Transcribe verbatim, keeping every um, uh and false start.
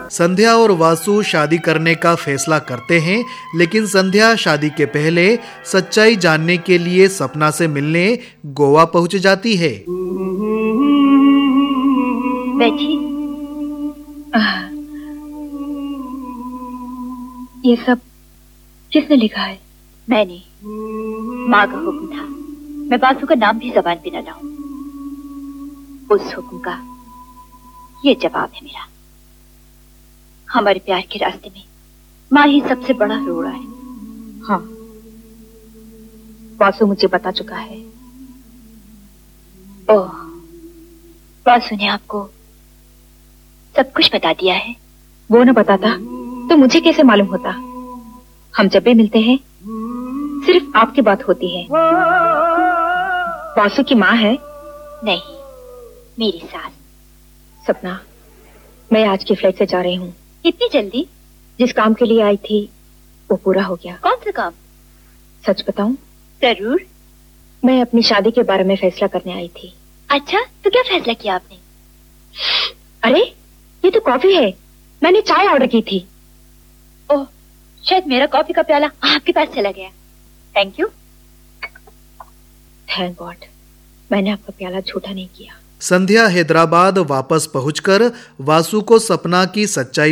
संध्या और वासु शादी करने का फैसला करते हैं, लेकिन संध्या शादी के पहले सच्चाई जानने के लिए सपना से मिलने गोवा पहुंच जाती है। बैठी। ये सब किसने लिखा है? मैंने। माँ का हुक्म था, मैं वासु का नाम भी जबान पे न लाऊं। उस हुक्म का ये जवाब है मेरा। हमारे प्यार के रास्ते में माँ ही सबसे बड़ा रोड़ा है। हाँ, वासु मुझे बता चुका है। ओह, वासु ने आपको सब कुछ बता दिया है? वो न बताता तो मुझे कैसे मालूम होता? हम जब भी मिलते हैं सिर्फ आपकी बात होती है। वासु की माँ है? नहीं, मेरी सास। सपना, मैं आज की फ्लाइट से जा रही हूँ। इतनी जल्दी? जिस काम के लिए आई थी वो पूरा हो गया। कौन सा काम? सच बताऊं? जरूर। मैं अपनी शादी के बारे में फैसला करने आई थी। अच्छा, तो क्या फैसला किया आपने? अरे, ये तो कॉफी है। मैंने चाय ऑर्डर की थी। ओह, शायद मेरा कॉफी का प्याला आपके पास चला गया। Thank you. थैंक गॉड, मैंने आपका प्याला झूठा नहीं किया। संध्या हैदराबाद वापस पहुंचकर वासु को सपना की सच्चाई